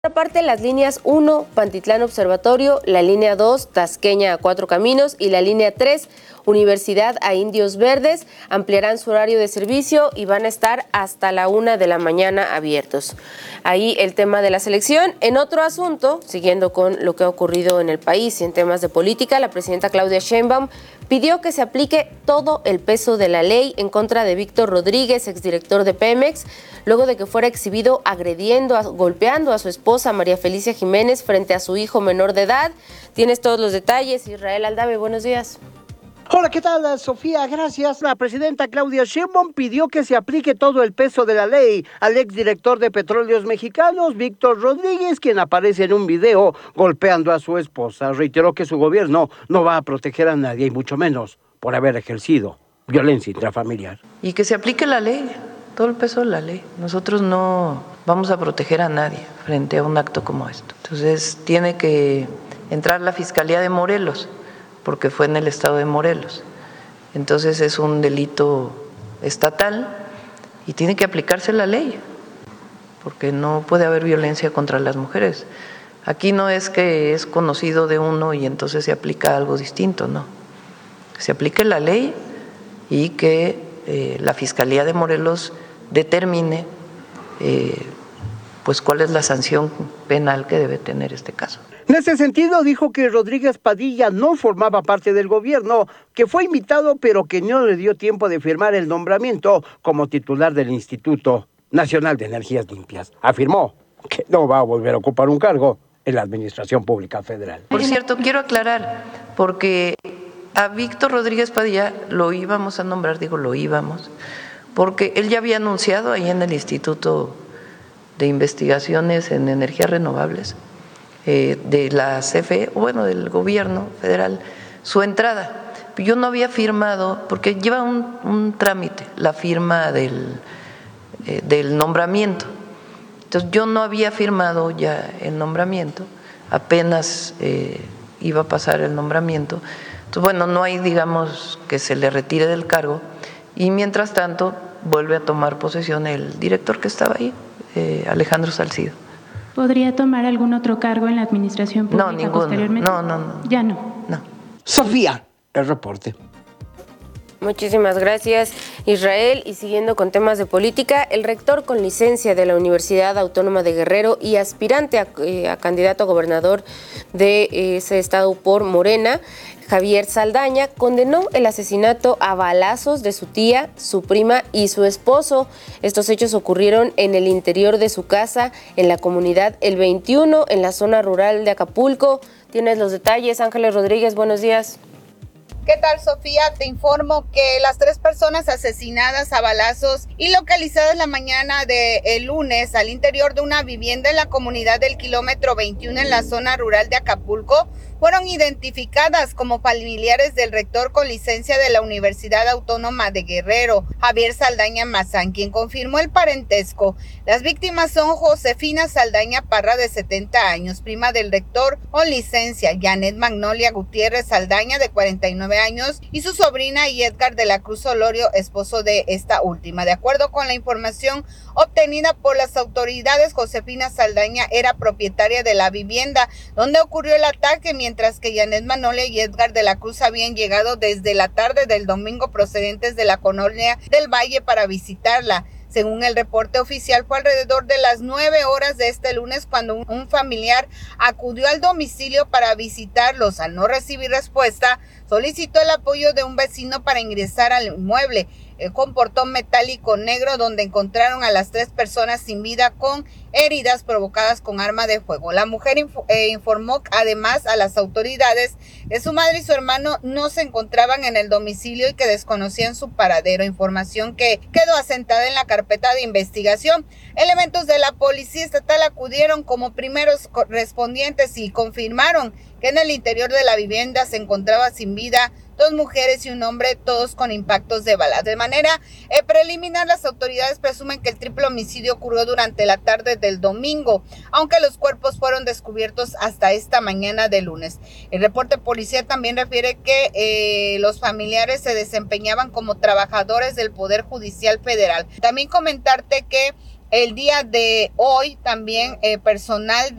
Por otra parte, las líneas 1, Pantitlán Observatorio, la línea 2, Tasqueña a Cuatro Caminos y la línea 3, Universidad a Indios Verdes, ampliarán su horario de servicio y van a estar hasta la 1 de la mañana abiertos. Ahí el tema de la selección. En otro asunto, siguiendo con lo que ha ocurrido en el país y en temas de política, la presidenta Claudia Sheinbaum pidió que se aplique todo el peso de la ley en contra de Víctor Rodríguez, exdirector de Pemex, luego de que fuera exhibido golpeando a su esposa María Felicia Jiménez frente a su hijo menor de edad. Tienes todos los detalles. Israel Aldave, buenos días. Hola, ¿qué tal, Sofía? Gracias. La presidenta Claudia Sheinbaum pidió que se aplique todo el peso de la ley al exdirector de Petróleos Mexicanos, Víctor Rodríguez, quien aparece en un video golpeando a su esposa. Reiteró que su gobierno no va a proteger a nadie, y mucho menos por haber ejercido violencia intrafamiliar. Y que se aplique la ley, todo el peso de la ley. Nosotros no vamos a proteger a nadie frente a un acto como esto. Entonces tiene que entrar la Fiscalía de Morelos, porque fue en el estado de Morelos. Entonces es un delito estatal y tiene que aplicarse la ley, porque no puede haber violencia contra las mujeres. Aquí no es que es conocido de uno y entonces se aplica algo distinto, no. Que se aplique la ley y que la Fiscalía de Morelos determine pues cuál es la sanción penal que debe tener este caso. En ese sentido, dijo que Rodríguez Padilla no formaba parte del gobierno, que fue invitado pero que no le dio tiempo de firmar el nombramiento como titular del Instituto Nacional de Energías Limpias. Afirmó que no va a volver a ocupar un cargo en la Administración Pública Federal. Por cierto, quiero aclarar, porque a Víctor Rodríguez Padilla lo íbamos a nombrar, porque él ya había anunciado ahí en el Instituto de Investigaciones en Energías Renovables, de la CFE, bueno, del gobierno federal, su entrada. Yo no había firmado, porque lleva un trámite, la firma del nombramiento. Entonces yo no había firmado ya el nombramiento, apenas iba a pasar el nombramiento. Entonces, bueno, no hay, digamos, que se le retire del cargo, y mientras tanto vuelve a tomar posesión el director que estaba ahí, Alejandro Salcido. ¿Podría tomar algún otro cargo en la administración pública? No, ninguno. Posteriormente? No. Ya no. No. Sofía, el reporte. Muchísimas gracias, Israel. Y siguiendo con temas de política, el rector con licencia de la Universidad Autónoma de Guerrero y aspirante a candidato a gobernador de ese estado por Morena, Javier Saldaña, condenó el asesinato a balazos de su tía, su prima y su esposo. Estos hechos ocurrieron en el interior de su casa, en la comunidad El 21, en la zona rural de Acapulco. Tienes los detalles, Ángeles Rodríguez, buenos días. ¿Qué tal, Sofía? Te informo que las 3 personas asesinadas a balazos y localizadas la mañana del lunes al interior de una vivienda en la comunidad del kilómetro 21 en la zona rural de Acapulco fueron identificadas como familiares del rector con licencia de la Universidad Autónoma de Guerrero, Javier Saldaña Mazán, quien confirmó el parentesco. Las víctimas son Josefina Saldaña Parra, de 70 años, prima del rector con licencia, Janet Magnolia Gutiérrez Saldaña, de 49 años, y su sobrina y Edgar de la Cruz Olorio, esposo de esta última. De acuerdo con la información obtenida por las autoridades, Josefina Saldaña era propietaria de la vivienda donde ocurrió el ataque, mientras que Janet Magnolia y Edgar de la Cruz habían llegado desde la tarde del domingo procedentes de la colonia del Valle para visitarla. Según el reporte oficial, fue alrededor de las 9 horas de este lunes cuando un familiar acudió al domicilio para visitarlos. Al no recibir respuesta, solicitó el apoyo de un vecino para ingresar al inmueble, con portón metálico negro, donde encontraron a las 3 personas sin vida con heridas provocadas con arma de fuego. La mujer informó además a las autoridades que su madre y su hermano no se encontraban en el domicilio y que desconocían su paradero, información que quedó asentada en la carpeta de investigación. Elementos de la Policía Estatal acudieron como primeros correspondientes y confirmaron que en el interior de la vivienda se encontraba sin vida 2 mujeres y un hombre, todos con impactos de bala. De manera preliminar, las autoridades presumen que el triple homicidio ocurrió durante la tarde del domingo, aunque los cuerpos fueron descubiertos hasta esta mañana de lunes. El reporte policial también refiere que los familiares se desempeñaban como trabajadores del Poder Judicial Federal. También comentarte que El día de hoy también personal